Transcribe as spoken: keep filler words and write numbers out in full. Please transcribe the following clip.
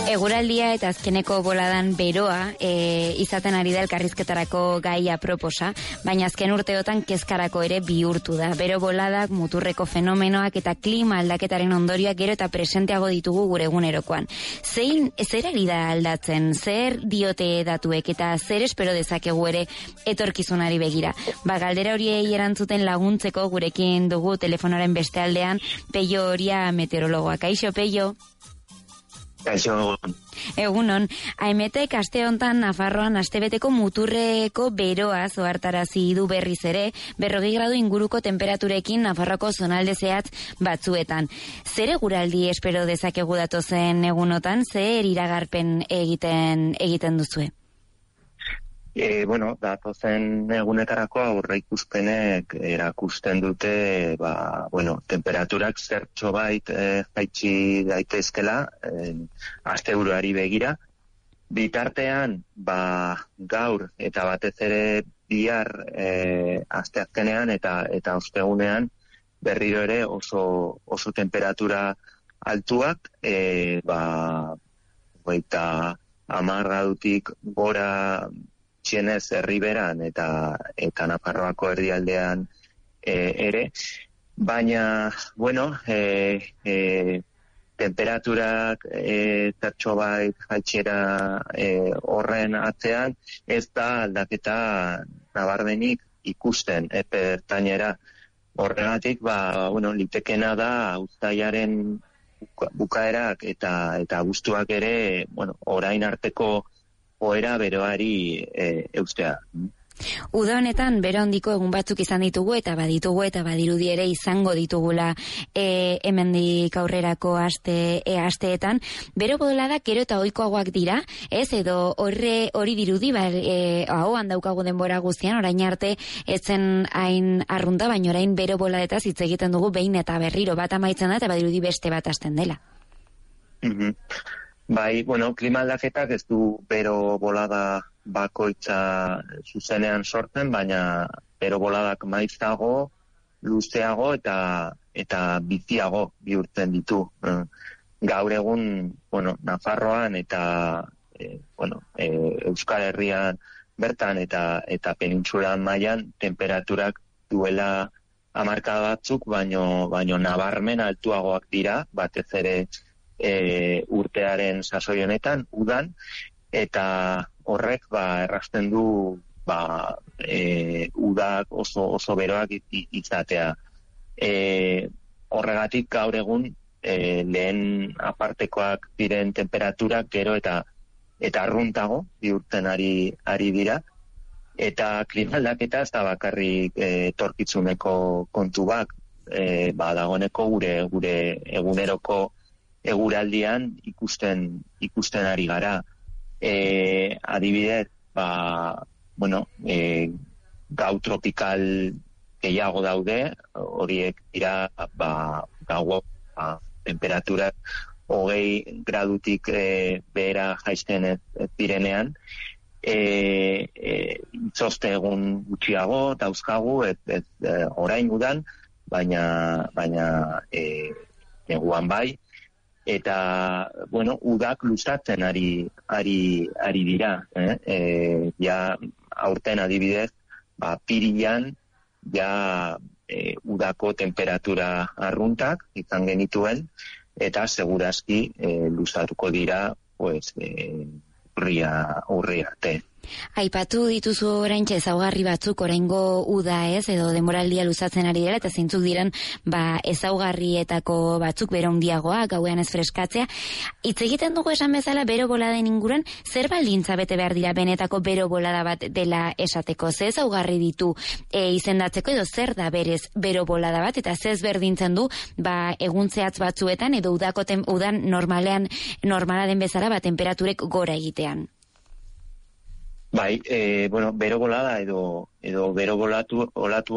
Eguraldia eta azkeneko boladan beroa e, izaten ari da elkarrizketarako gaia proposa, baina azken urteotan kezkarako ere bihurtu da. Bero boladak, muturreko fenomenoak eta klima aldaketaren ondorioak gero eta presenteago ditugu gure egunerokoan. Zein, zer ari da aldatzen, zer diote datuek eta zer espero dezakegu ere etorkizunari begira. Ba, galdera horiei erantzuten laguntzeko gurekin dugu telefonaren beste aldean Peio Oria meteorologoa. Kaixo, Peio? Kaixo. Egunon, Aimetek aste hontan Nafarroan astebeteko muturreko beroa zohartarazi du berriz ere, berrogei gradu inguruko temperaturekin Nafarroko zonalde zehatz batzuetan. Zer eguraldi espero dezakegu datozen egunotan, zer iragarpen egiten egiten duzue? E, bueno, datozen egunetarako aurreikuspenek erakusten dute, ba, bueno, temperaturak zertxo bait e, jaitsi daitezkela, e, asteburuari begira. Bitartean, ba, gaur eta batez ere bihar e, asteazkenean eta eta ostegunean berriro ere oso oso temperatura altuak, e, ba, eta hamar gradutik gora txienez herriberan eta eta Nafarroako erdialdean e, ere, baina, bueno, e, e, temperaturak e, zertxo bait jaitsera e, horren atzean, ez da aldaketa nabarmenik ikusten, epe ertainera. Horregatik, ba, bueno, litekena da uztailaren buka, bukaerak eta eta abuztuak ere, bueno, orain arteko oera beroari e, eustea. Uda honetan bero handiko egun batzuk izan ditugu eta baditugu eta badirudi ere izango ditugula e, hemendik aurrerako aste e, asteetan. Bero boladak gero eta ohikoagoak dira, ez edo horre hori dirudi, ba, e, ahoan daukagu denbora guztian, orain arte etzen hain arrunta, baina orain bero boladetaz hitz egiten dugu behin eta berriro bat amaitzen da eta badirudi beste bat hasten dela. Mm-hmm. Bai, bueno, klima aldaketak ez du bero bolada bakoitza zuzenean sortzen, baina bero boladak maizago, luzeago eta eta biziago bihurtzen ditu. Gaur egun, bueno, Nafarroan eta e, bueno, e, Euskal Herrian bertan eta eta penintsulan mailan temperaturak duela hamarkada batzuk, baino baino nabarmen altuagoak dira, batez ere E, urtearen sasoi honetan, udan, eta horrek ba, errasten du ba, e, udak oso, oso beroak izatea. E, horregatik gaur egun e, lehen apartekoak diren temperaturak gero eta eta arruntago bihurtzen ari, ari dira, eta klima aldaketa ez da bakarrik e, etorkizuneko kontu bat, e, ba, dagoeneko gure, gure eguneroko eguraldian ikusten ikusten ari gara. E, adibidez, ba, bueno, e, gau tropikal gehiago daude, horiek dira, ba, gau ba, temperaturak hogei gradutik e, behera jaisten ez, ez direnean, e, e, itzoste egun gutxiago dauzkagu, ez, ez e, orain udan, baina, baina e, neguan bai, eta, bueno, udak luzatzen ari, ari, ari dira. Eh? E, ja, aurten adibidez, ba, pirilan, ja, e, udako temperatura arruntak izan genituen, eta segurazki e, luzatuko dira, pues, e, urria, urria arte. Aipatu dituzu oraintxe ezaugarri batzuk oraingo uda ez, edo denboraldia luzatzen ari dela, eta zeintzuk diren ba, ezaugarrietako batzuk bero handiagoak, gauean ez freskatzea. Hitz egiten dugu esan bezala bero boladen inguruan, zer baldintza bete behar dira benetako bero bolada bat dela esateko? Ze ezaugarri ditu e, izendatzeko edo zer da berez bero bolada bat, eta ze ezberdintzen du ba, egun zehatz batzuetan edo udako tem, udan normalean normala den bezala ba, temperaturek gora egitean? Bai, e, bueno, bero bolada edo, edo bero bolatu, olatu